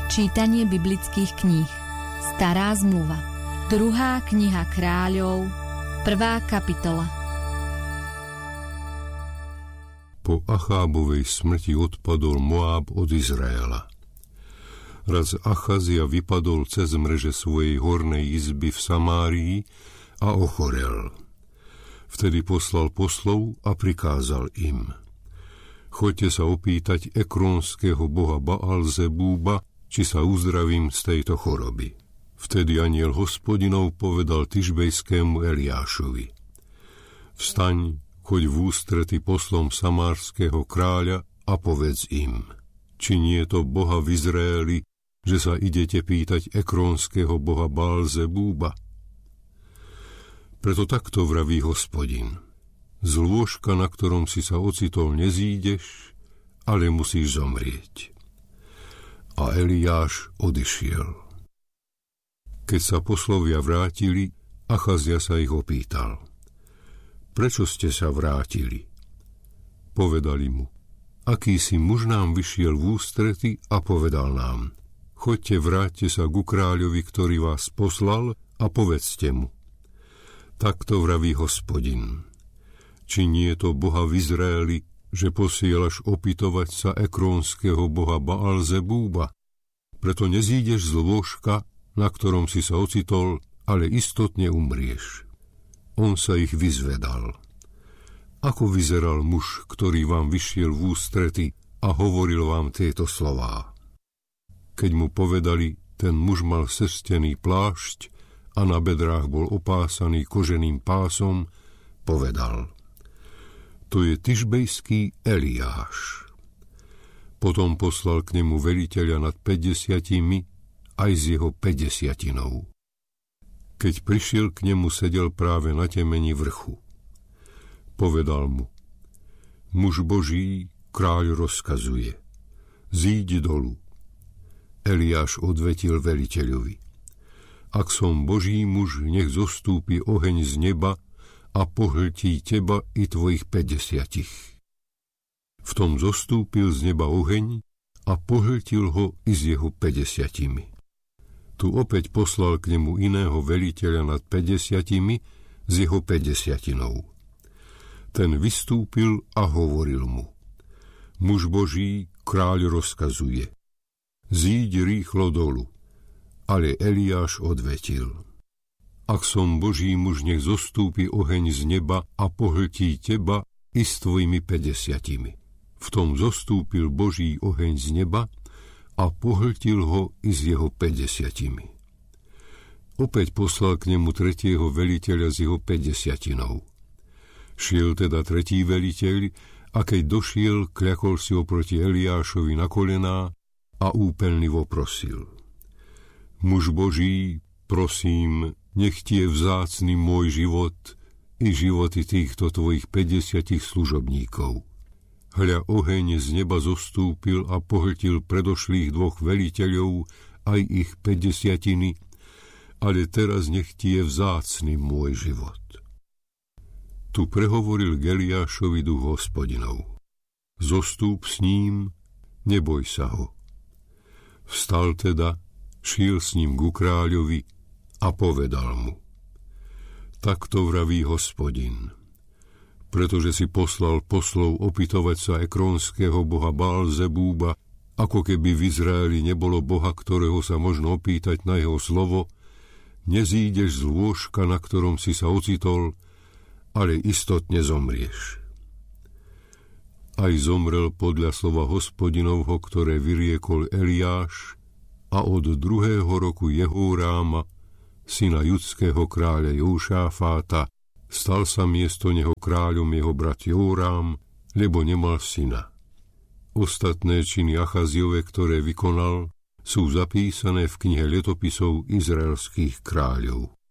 Čítanie biblických kníh. Stará zmluva. 2. kniha Kráľov, 1. kapitola. Po Achábovej smrti odpadol Moáb od Izraela. Raz Achazia vypadol cez mreže svojej hornej izby v Samárii a ochorel. Vtedy poslal poslov a prikázal im: Choďte sa opýtať ekrónskeho boha Baal-zebúba, či sa uzdravím z tejto choroby. Vtedy anjel Hospodinov povedal tišbejskému Eliášovi: Vstaň, choď v ústrety poslom samárskeho kráľa a povedz im: Či nie je to Boha v Izraeli, že sa idete pýtať ekrónskeho boha Baal-zebúba? Preto takto vraví Hospodin: Z lôžka, na ktorom si sa ocitol, nezídeš, ale musíš zomrieť. A Eliáš odišiel. Keď sa poslovia vrátili, Achazia sa ich opýtal: Prečo ste sa vrátili? Povedali mu: Akýsi muž nám vyšiel v ústrety a povedal nám: Choďte, vráťte sa ku kráľovi, ktorý vás poslal, a povedzte mu: Takto vraví Hospodin: Či nie je to Boha v Izraeli, že posielaš opytovať sa ekrónskeho boha Baal-zebúba? Preto nezídeš z lôžka, na ktorom si sa ocitol, ale istotne umrieš. On sa ich vyzvedal: Ako vyzeral muž, ktorý vám vyšiel v ústrety a hovoril vám tieto slová? Keď mu povedali, ten muž mal srstený plášť a na bedrách bol opásaný koženým pásom, povedal: To je tišbejský Eliáš. Potom poslal k nemu veliteľa nad 50 aj s jeho 50. Keď prišiel k nemu, sedel práve na temeni vrchu. Povedal mu: Muž Boží, kráľ rozkazuje: Zíď dolu. Eliáš odvetil veliteľovi: Ak som Boží muž, nech zostúpi oheň z neba a pohltí teba i tvojich 50. V tom zostúpil z neba oheň a pohltil ho i s jeho 50. Tu opäť poslal k nemu iného veliteľa nad 50 s jeho 50. Ten vystúpil a hovoril mu: Muž Boží, kráľ rozkazuje: Zíď rýchlo dolu. Ale Eliáš odvetil: Ak som Boží muž, nech zostúpi oheň z neba a pohltí teba i s tvojimi 50. V tom zostúpil Boží oheň z neba a pohltil ho i s jeho 50. Opäť poslal k nemu tretieho veliteľa s jeho 50. Šiel teda tretí veliteľ a keď došiel, kľakol si oproti Eliášovi na kolená a úpenlivo prosil: Muž Boží, prosím, nech ti je vzácny môj život i životy týchto tvojich 50 služobníkov. Hľa, oheň z neba zostúpil a pohltil predošlých dvoch veliteľov aj ich 50, ale teraz nech ti je vzácny môj život. Tu prehovoril k Eliášovi duch Hospodinov: Zostúp s ním, neboj sa ho. Vstal teda, šiel s ním ku kráľovi a povedal mu: Takto vraví Hospodin: Pretože si poslal poslov opytovať sa ekrónskeho boha Baal-zebúba, ako keby v Izraeli nebolo boha, ktorého sa možno opýtať na jeho slovo, nezídeš z lôžka, na ktorom si sa ocitol, ale istotne zomrieš. Aj zomrel podľa slova Hospodinovho, ktoré vyriekol Eliáš, a od 2. roku Jehóráma, syna judského kráľa Jóšafáta, stal sa miesto neho kráľom jeho brat Jórám, lebo nemal syna. Ostatné činy Achaziove, ktoré vykonal, sú zapísané v knihe letopisov izraelských kráľov.